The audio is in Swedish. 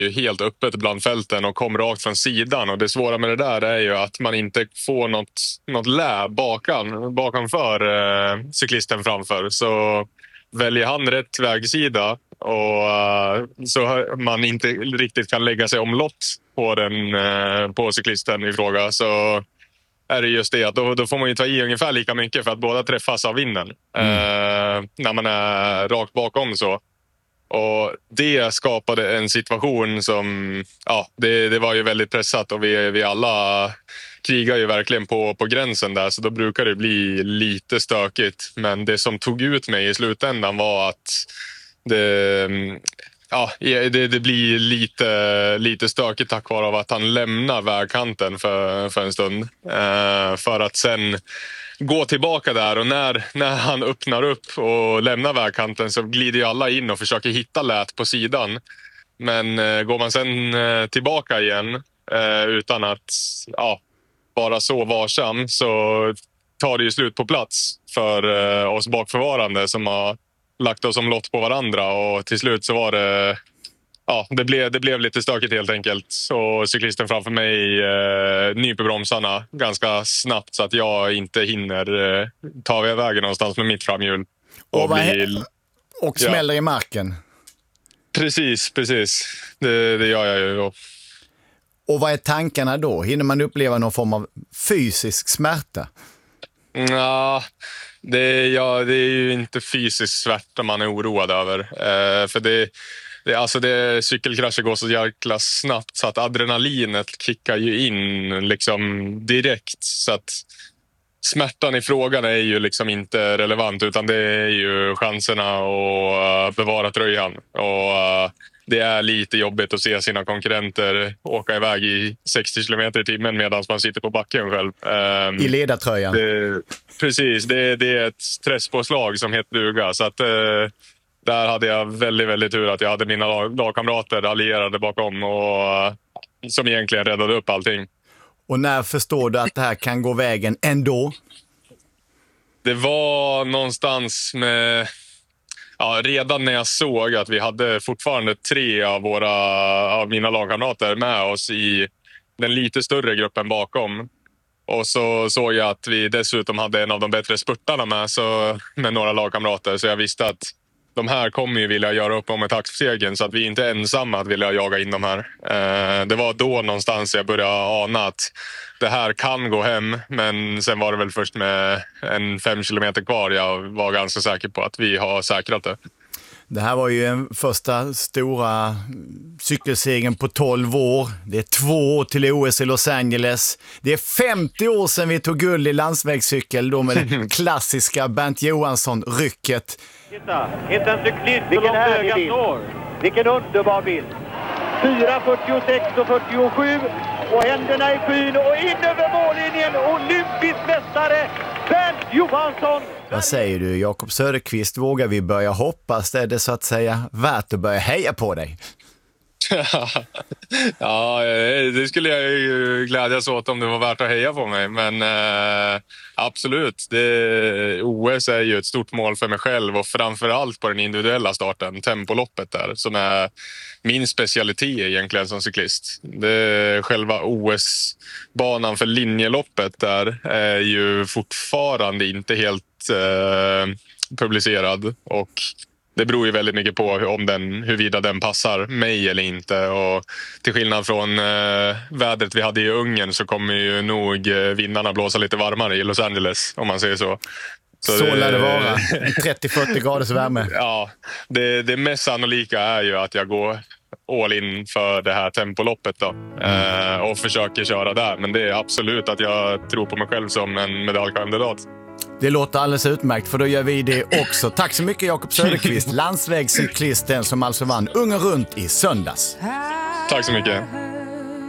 ju helt öppet bland fälten och kom rakt från sidan. Och det svåra med det där är ju att man inte får något lä bakanför cyklisten framför. Så väljer han rätt vägsida och så man inte riktigt kan lägga sig omlott på cyklisten i fråga, så är det just det att då får man ju ta i ungefär lika mycket för att båda träffas av vinden när man är rakt bakom så. Och det skapade en situation som, det var ju väldigt pressat och vi alla krigar ju verkligen på gränsen där, så då brukar det bli lite stökigt. Men det som tog ut mig i slutändan var att det blir lite stökigt tack vare att han lämnar vägkanten för en stund. För att sen gå tillbaka där, och när han öppnar upp och lämnar vägkanten så glider ju alla in och försöker hitta lät på sidan. Men går man sen tillbaka igen utan att vara så varsam, så tar det ju slut på plats för oss bakförvarande som har lagt oss som lott på varandra, och till slut så var det det blev lite stökigt helt enkelt. Så cyklisten framför mig nyper bromsarna ganska snabbt så att jag inte hinner ta vägen någonstans med mitt framhjul. Och smäller i marken. Precis. Det gör jag ju då. Och vad är tankarna då? Hinner man uppleva någon form av fysisk smärta? Det är ju inte fysisk smärta man är oroad över. För cykelkrascher går så jäkla snabbt så att adrenalinet kickar ju in liksom direkt. Så att smärtan i frågan är ju liksom inte relevant, utan det är ju chanserna att bevara tröjan. Och det är lite jobbigt att se sina konkurrenter åka iväg i 60 km i timmen medan man sitter på backen själv. I ledartröjan. Precis, det är ett stresspåslag som heter duga. Så att där hade jag väldigt, väldigt tur att jag hade mina lagkamrater allierade bakom och som egentligen räddade upp allting. Och när förstår du att det här kan gå vägen ändå? Det var någonstans med... redan när jag såg att vi hade fortfarande 3 av mina lagkamrater med oss i den lite större gruppen bakom. Och så såg jag att vi dessutom hade en av de bättre spurtarna med några lagkamrater. Så jag visste att de här kommer ju vilja göra upp om ett axelsegern, så att vi inte är ensamma att vilja jaga in de här. Det var då någonstans jag började ana att det här kan gå hem. Men sen var det väl först med 5 kilometer kvar jag var ganska säker på att vi har säkrat det. Det här var ju en första stora cykelsegern på 12 år. Det är 2 år till OS i Los Angeles. Det är 50 år sedan vi tog guld i landsvägscykel då med det klassiska Bernt Johansson-rycket. Titta, inte en cyklist så långt ögat når. Vilken underbar bild. 4:46 och 47 och händerna i skyn och in över mållinjen. Olympisk mästare Bernt Johansson. Vad säger du, Jakob Söderqvist? Vågar vi börja hoppas? Är det så att säga värt att börja heja på dig? Ja, det skulle jag ju glädjas åt om det var värt att heja på mig. Men absolut, OS är ju ett stort mål för mig själv och framförallt på den individuella starten, tempoloppet där, som är min specialitet egentligen som cyklist. Själva OS-banan för linjeloppet där är ju fortfarande inte helt publicerad, och det beror ju väldigt mycket på huruvida den passar mig eller inte. Och till skillnad från vädret vi hade i Ungern så kommer ju nog vindarna blåsa lite varmare i Los Angeles, om man säger så. Så lär det vara. 30-40 graders värme. Ja, det mest sannolika är ju att jag går all in för det här tempoloppet då, och försöker köra där. Men det är absolut att jag tror på mig själv som en medaljkandidat. Det låter alldeles utmärkt, för då gör vi det också. Tack så mycket, Jakob Söderqvist, landsvägscyklisten som alltså vann Ungern runt i söndags. Tack så mycket.